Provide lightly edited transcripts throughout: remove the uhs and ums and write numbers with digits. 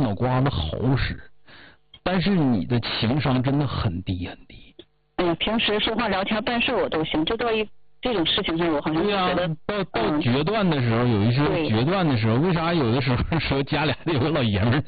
脑瓜子好使，但是你的情商真的很低很低。 哎呀，平时说话聊天办事我都行，就到这种事情上，我好像觉得到决断的时候，有一些决断的时候，为啥有的时候说家里还得有个老爷们儿？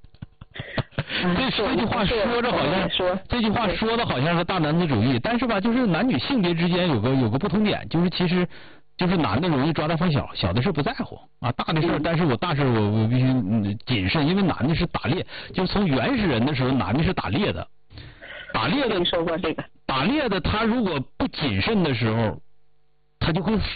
这句话说着好像这句话说的好像是大男子主义，但是吧，就是男女性别之间有个不同点，就是其实就是男的容易抓大放小，小的事不在乎啊，大的事但是我大事我必须谨慎，因为男的是打猎，就是从原始人的时候，男的是打猎的， 你说过这个， 打猎的他如果不谨慎的时候，他就会死。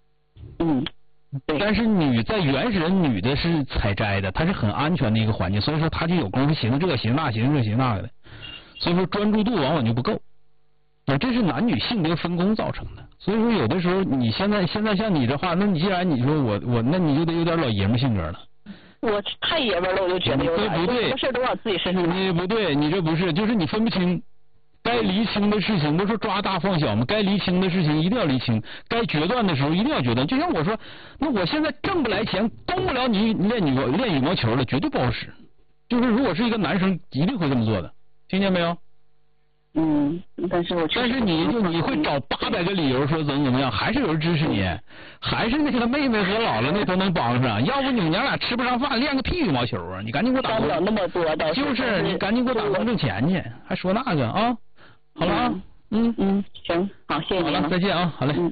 但是在原始人女的是采摘的，她是很安全的一个环境，所以说她就有功夫寻思这寻那寻这寻那个的，所以说专注度往往就不够。这是男女性别分工造成的。所以说有的时候你现在像你这话，那你既然你说我那你就得有点老爷们性格了。 我太爷们了，我就觉得有点。 不对， 什么事都往自己身上拿。 你不对，你这不是，就是你分不清。该厘清的事情不是抓大放小吗？该厘清的事情一定要厘清，该决断的时候一定要决断。就像我说，那我现在挣不来钱，供不了你练羽毛球了，绝对不好使。就是如果是一个男生，一定会这么做的，听见没有？ 但是你会找800个理由说怎么样，还是有人支持你，还是那个妹妹和姥姥那都能帮上，要不你们娘俩吃不上饭，练个屁羽毛球啊！你赶紧给我打工， 帮不了那么多， 就是你赶紧给我打工挣钱去，还说那个啊？好了啊， 行，好，谢谢你， 好了，再见啊，好嘞，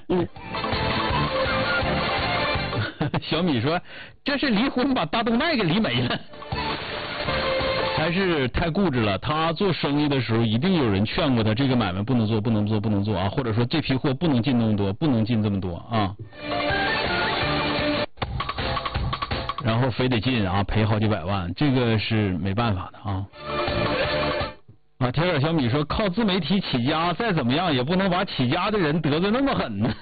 小米说这是离婚把大动脉给离没了。还是太固执了，他做生意的时候一定有人劝过他，这个买卖不能做，不能做，不能做啊，或者说这批货不能进那么多，不能进这么多啊，然后非得进啊，赔好几百万，这个是没办法的啊。铁杆小米说靠自媒体起家，再怎么样也不能把起家的人得罪那么狠呢。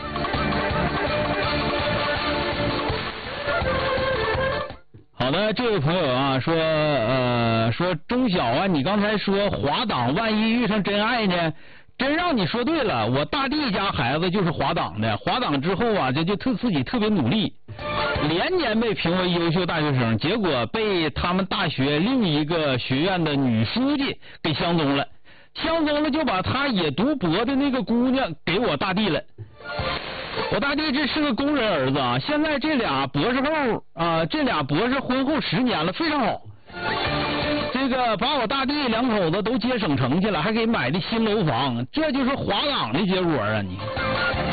好的，这位朋友啊说钟晓啊，你刚才说华党万一遇上真爱呢？真让你说对了，我大弟家孩子就是华党的，华党之后啊，就自己特别努力，连年被评为优秀大学生，结果被他们大学另一个学院的女书记给相中了，就把他也读博的那个姑娘给我大弟了。我大弟这是个工人儿子啊，现在这俩博士婚后10年了，非常好。这个把我大弟2口子都接省城去了，还给买的新楼房，这就是华党的结果啊！你